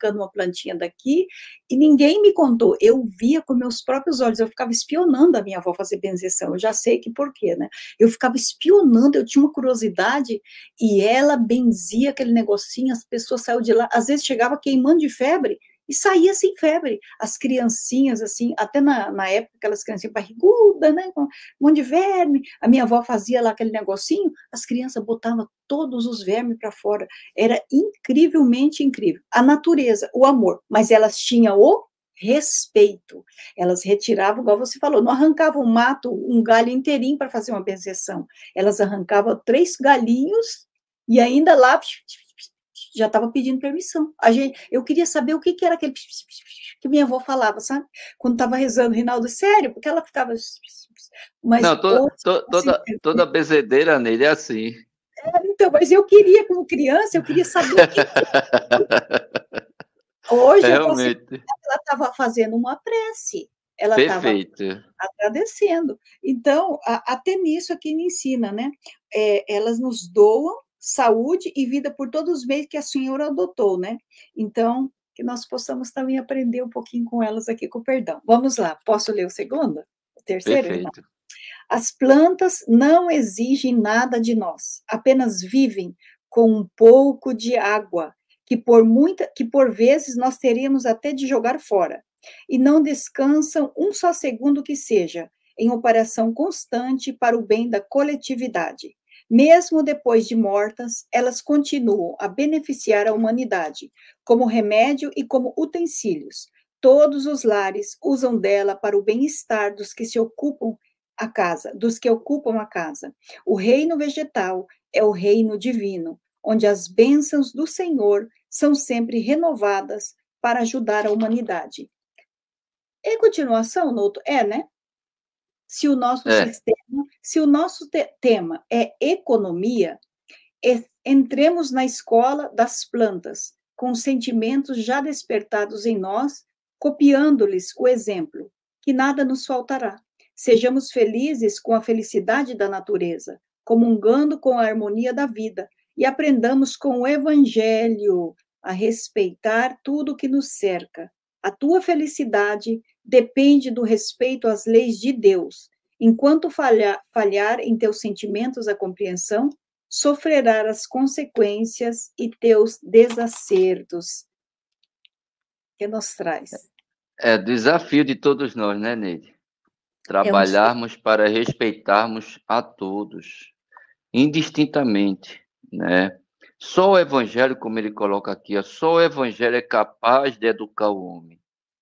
arrancando uma plantinha daqui, e ninguém me contou. Eu via com meus próprios olhos, eu ficava espionando a minha avó fazer benzeção, eu já sei que por quê, né? Eu ficava espionando, eu tinha uma curiosidade, e ela benzia aquele negocinho, as pessoas saíam de lá, às vezes chegava queimando de febre, e saía sem febre. As criancinhas, assim, até na época, aquelas criancinhas barrigudas, né, com um monte de verme, a minha avó fazia lá aquele negocinho, as crianças botavam todos os vermes para fora. Era incrivelmente incrível. A natureza, o amor, mas elas tinham o respeito. Elas retiravam, igual você falou, não arrancavam um mato, um galho inteirinho para fazer uma benzeção. Elas arrancavam 3 galinhos e ainda lá já estava pedindo permissão. Eu queria saber o que era aquele que minha avó falava, sabe? Quando estava rezando, Rinaldo, sério, porque ela ficava... Mas não, toda benzedeira nele é assim. Então, mas eu queria, como criança, eu queria saber o que hoje eu consigo. Realmente. Ela estava fazendo uma prece, ela estava Perfeito. agradecendo. Então, até nisso aqui me ensina, né? Elas nos doam saúde e vida por todos os meios que a senhora adotou, né? Então, que nós possamos também aprender um pouquinho com elas aqui, com o perdão. Vamos lá, posso ler o segundo? O terceiro, Renato? Perfeito. As plantas não exigem nada de nós, apenas vivem com um pouco de água, que por vezes nós teríamos até de jogar fora, e não descansam um só segundo que seja, em operação constante para o bem da coletividade. Mesmo depois de mortas, elas continuam a beneficiar a humanidade, como remédio e como utensílios. Todos os lares usam dela para o bem-estar dos que se ocupam a casa, dos que ocupam a casa. O reino vegetal é o reino divino, onde as bênçãos do Senhor são sempre renovadas para ajudar a humanidade. Em continuação, Noto, né? Se o nosso sistema, se o nosso tema é economia, entremos na escola das plantas, com os sentimentos já despertados em nós, copiando-lhes o exemplo, que nada nos faltará. Sejamos felizes com a felicidade da natureza, comungando com a harmonia da vida, e aprendamos com o Evangelho a respeitar tudo que nos cerca. A tua felicidade depende do respeito às leis de Deus. Enquanto falhar em teus sentimentos a compreensão, sofrerás as consequências e teus desacertos. Que nos traz? É desafio de todos nós, né, Neide? Trabalharmos para respeitarmos a todos, indistintamente, né? Só o Evangelho, como ele coloca aqui, só o Evangelho é capaz de educar o homem.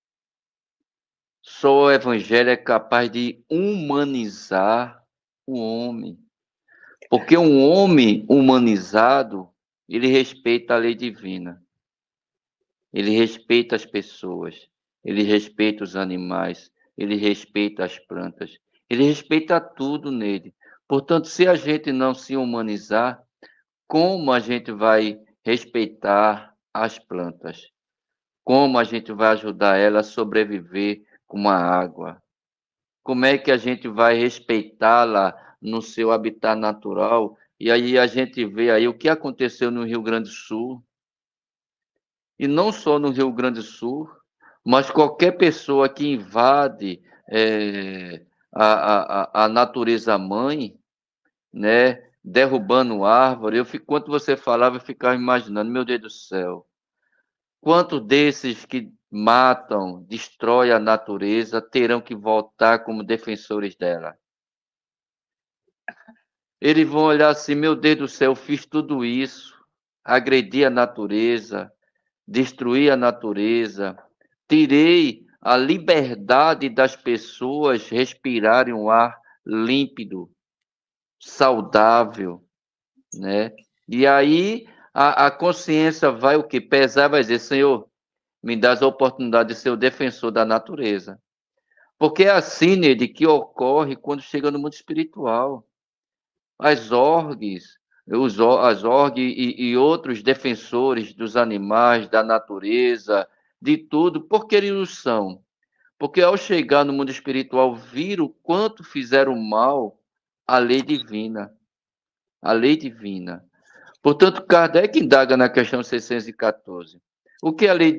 Só o Evangelho é capaz de humanizar o homem. Porque um homem humanizado, ele respeita a lei divina. Ele respeita as pessoas. Ele respeita os animais. Ele respeita as plantas. Ele respeita tudo nele. Portanto, se a gente não se humanizar, como a gente vai respeitar as plantas? Como a gente vai ajudar ela a sobreviver com a água? Como é que a gente vai respeitá-la no seu habitat natural? E aí a gente vê aí o que aconteceu no Rio Grande do Sul. E não só no Rio Grande do Sul, mas qualquer pessoa que invade a natureza mãe, né, derrubando árvore. Enquanto você falava, eu ficava imaginando, meu Deus do céu, quantos desses que matam, destroem a natureza, terão que voltar como defensores dela? Eles vão olhar assim, meu Deus do céu, eu fiz tudo isso, agredi a natureza, destruí a natureza, tirei a liberdade das pessoas respirarem um ar límpido, saudável, né? E aí a consciência vai o quê? Pesar, vai dizer, Senhor, me dá a oportunidade de ser o defensor da natureza. Porque é assim, Neide, que ocorre quando chega no mundo espiritual. As orgs, as org e outros defensores dos animais, da natureza, de tudo, porque eles o são. Porque ao chegar no mundo espiritual, viram o quanto fizeram mal à lei divina. A lei divina. Portanto, Kardec indaga na questão 614. O que a lei